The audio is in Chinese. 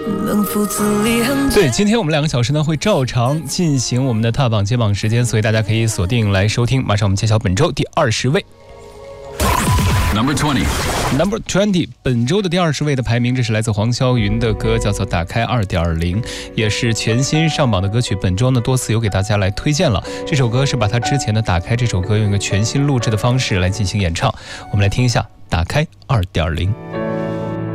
对，今天我们2个小时呢会照常进行我们的踏榜揭榜时间，所以大家可以锁定来收听。马上我们揭晓本周第20位。 Number 20，本周的第20位的排名，这是来自黄霄云的歌，叫做《打开2.0》，也是全新上榜的歌曲。本周呢多次有给大家来推荐了，这首歌是把他之前的《打开》这首歌用一个全新录制的方式来进行演唱。我们来听一下《打开2.0》。